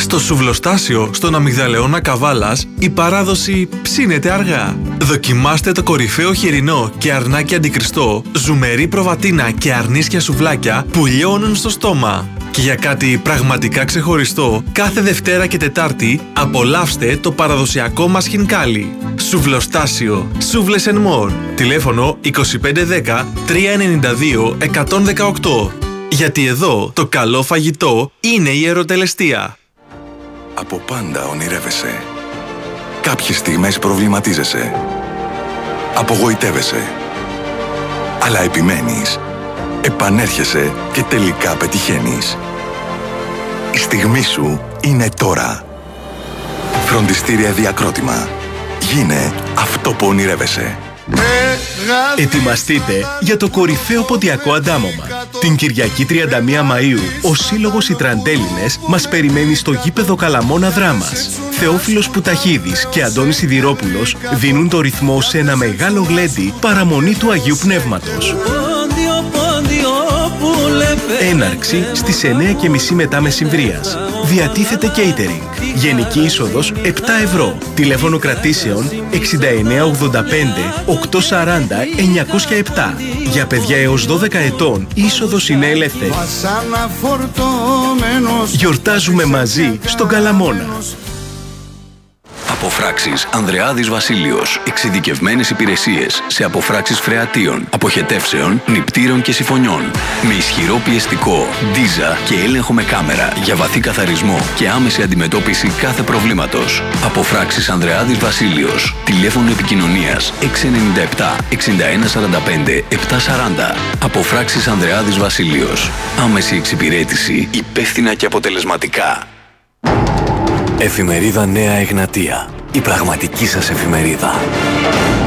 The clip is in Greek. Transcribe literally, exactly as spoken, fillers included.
Στο σουβλοστάσιο στον Αμυγδαλαιώνα Καβάλας η παράδοση ψήνεται αργά. Δοκιμάστε το κορυφαίο χοιρινό και αρνάκι αντικριστό, ζουμερή προβατίνα και αρνίσια σουβλάκια που λιώνουν στο στόμα. Και για κάτι πραγματικά ξεχωριστό, κάθε Δευτέρα και Τετάρτη απολαύστε το παραδοσιακό μας χινκάλι. Σουβλοστάσιο, Σούβλες and More. Τηλέφωνο είκοσι πέντε δέκα τριακόσια ενενήντα δύο εκατόν δεκαοκτώ. Γιατί εδώ το καλό φαγητό είναι η ερωτελεστία. Από πάντα ονειρεύεσαι. Κάποιες στιγμές προβληματίζεσαι. Απογοητεύεσαι. Αλλά επιμένεις. Επανέρχεσαι και τελικά πετυχαίνεις. Η στιγμή σου είναι τώρα. Φροντιστήρια Διακρότημα. Γίνε αυτό που ονειρεύεσαι. Ετοιμαστείτε για το κορυφαίο ποντιακό αντάμωμα. Την Κυριακή τριάντα μία Μαΐου, ο Σύλλογος Οι Τραντέλληνες μας περιμένει στο γήπεδο Καλαμώνα Δράμας. Θεόφιλος Πουταχίδης και Αντώνης Σιδηρόπουλος δίνουν το ρυθμό σε ένα μεγάλο γλέντι παραμονή του Αγίου Πνεύματος. Έναρξη στις εννιά και μισή μετά μεσημβρίας. Διατίθεται catering. Γενική είσοδος επτά ευρώ. Τηλέφωνο κρατήσεων εξήντα εννιά ογδόντα πέντε οκτακόσια σαράντα εννιακόσια επτά. Για παιδιά έως δώδεκα ετών η είσοδος είναι ελεύθερη. Γιορτάζουμε μαζί στον Καλαμώνα. Αποφράξεις Ανδρεάδης Βασίλειος. Εξειδικευμένες υπηρεσίες σε αποφράξεις φρεατίων, αποχετεύσεων, νηπτήρων και συμφωνιών. Με ισχυρό πιεστικό, ντίζα και έλεγχο με κάμερα για βαθύ καθαρισμό και άμεση αντιμετώπιση κάθε προβλήματος. Αποφράξεις Ανδρεάδης Βασίλειος. Τηλέφωνο επικοινωνίας έξι εννιά επτά εξήντα ένα σαράντα πέντε επτακόσια σαράντα. Αποφράξεις Ανδρεάδης Βασίλειος. Άμεση εξυπηρέτηση, υπεύθυνα και αποτελεσματικά. Εφημερίδα Νέα Εγνατία. Η πραγματική σας εφημερίδα.